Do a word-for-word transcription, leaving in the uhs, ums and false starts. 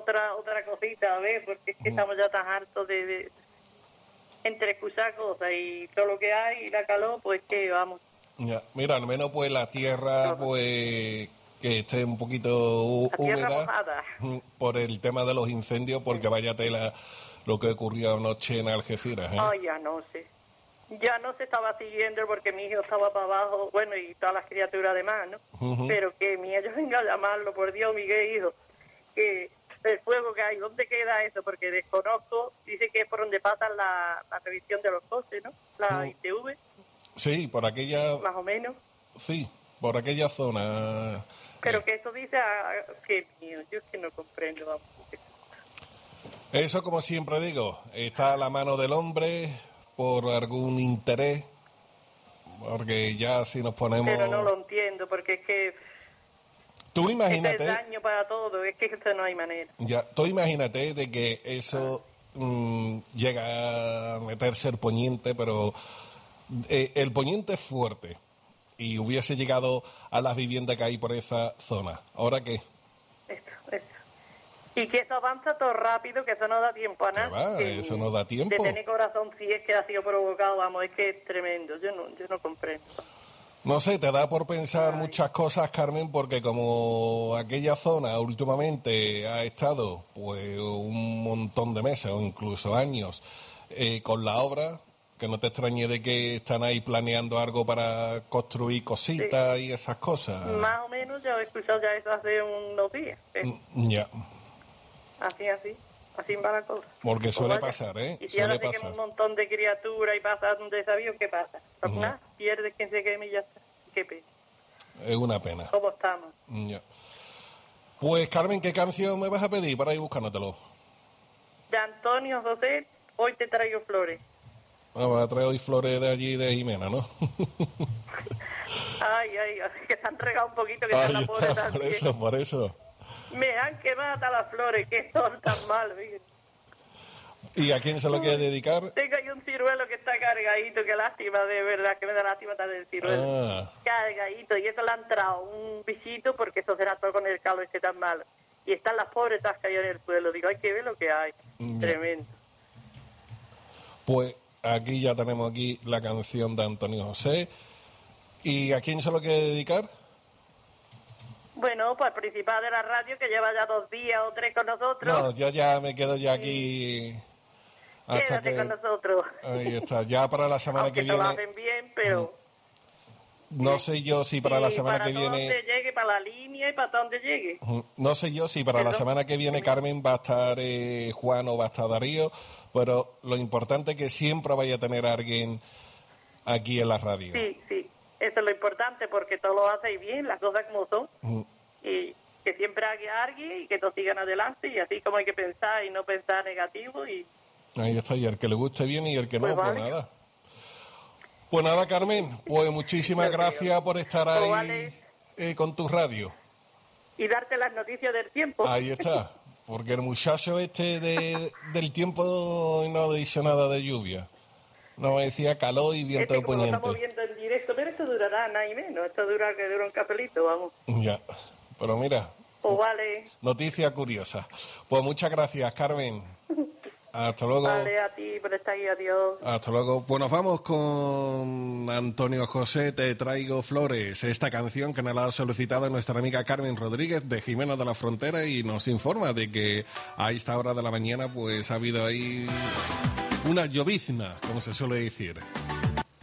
otra otra cosita, a ver, porque es que mm. estamos ya tan hartos de, de entre escuchar cosas y todo lo que hay y la calor, pues que vamos. Ya, mira, al menos pues la tierra, pues que esté un poquito húmeda por el tema de los incendios, porque vaya tela lo que ocurrió anoche en Algeciras, ¿eh? Ay, ya no sé. Ya no se estaba siguiendo porque mi hijo estaba para abajo, bueno, y todas las criaturas además, ¿no? Uh-huh. Pero que mi yo venga a llamarlo, por Dios, Miguel, hijo, que el fuego que hay, ¿dónde queda eso? Porque desconozco, dice que es por donde pasa la, la revisión de los coches, ¿no? La uh-huh. I T V. Sí, por aquella... Más o menos. Sí, por aquella zona. Pero eh. que eso dice, a, que mío, yo es que no comprendo, vamos. Eso, como siempre digo, está a la mano del hombre por algún interés, porque ya si nos ponemos... Pero no lo entiendo, porque es que... Tú imagínate... Este es daño para todo, es que esto no hay manera. Ya, tú imagínate de que eso ah. mmm, llega a meterse el poniente, pero eh, el poniente es fuerte y hubiese llegado a las viviendas que hay por esa zona. ¿Ahora qué? Esto, esto. Y que eso avanza todo rápido, que eso no da tiempo a nada. Va, que, eso no da tiempo. Que tener corazón si es que ha sido provocado, vamos, es que es tremendo. Yo no, yo no comprendo. No sé, te da por pensar Ay. muchas cosas, Carmen, porque como aquella zona últimamente ha estado pues un montón de meses o incluso años eh, con la obra, que no te extrañe de que están ahí planeando algo para construir cositas sí. y esas cosas. Más o menos, ya he escuchado ya eso hace unos días. ¿eh? Mm, ya. Así, así. Así va la cosa. Porque suele pasar, ¿eh? Y si ahora te quema un montón de criaturas y pasa un desafío, ¿qué pasa? Pues uh-huh. nada, pierdes quien se queme y ya está. Qué pena. Es una pena. ¿Cómo estamos? Ya. Pues, Carmen, ¿qué canción me vas a pedir para ir buscándotelo? De Antonio José, Hoy te traigo flores. Ah, vas a traer hoy flores de allí de Jimena, ¿no? ay, ay, que se han regado un poquito, que ahí están la pobre está, también. por eso, por eso. Me han quemado hasta las flores, que son tan mal, fíjate. ¿Y a quién se lo quiere dedicar? Tengo ahí un ciruelo que está cargadito, qué lástima, de verdad, que me da lástima estar del ciruelo. Ah. Cargadito, y eso le ha entrado un bichito, porque eso será todo con el calor este tan malo. Y están las pobres todas caídas en el suelo. Digo, hay que ver lo que hay. Yeah. Tremendo. Pues aquí ya tenemos aquí la canción de Antonio José. ¿Y a quién se lo quiere dedicar? Bueno, pues al principal de la radio, que lleva ya dos días o tres con nosotros. No, yo ya me quedo ya aquí... Hasta Quédate que, con nosotros. Ahí está, ya para la semana Aunque que viene... lo hacen bien, pero... No sé yo si para sí, la semana para que viene... para donde llegue, para la línea y para donde llegue. No sé yo si para ¿Perdón? la semana que viene Carmen va a estar eh, Juan o va a estar Darío, pero lo importante es que siempre vaya a tener a alguien aquí en la radio. Sí, sí, eso es lo importante, porque todo lo hacéis bien, las cosas como son. Uh-huh. Y que siempre haya alguien y que todos sigan adelante, y así como hay que pensar y no pensar negativo. Y ahí está, y el que le guste bien y el que pues no, vale. pues nada. Pues nada, Carmen, pues muchísimas gracias por estar ahí pues vale. eh, con tu radio. Y darte las noticias del tiempo. Ahí está, porque el muchacho este de, del tiempo no ha dicho nada de lluvia. No me decía calor y viento este, de poniente. Estamos viendo en directo, pero esto durará nada y menos, esto dura que dura un cafelito, vamos. Ya, pero mira. Pues vale. Noticia curiosa. Pues muchas gracias, Carmen. Hasta luego. Vale, a ti por estar aquí, adiós. Hasta luego. Pues nos vamos con Antonio José, Te traigo flores. Esta canción que nos la ha solicitado nuestra amiga Carmen Rodríguez de Jimena de la Frontera y nos informa de que a esta hora de la mañana pues ha habido ahí una llovizna, como se suele decir.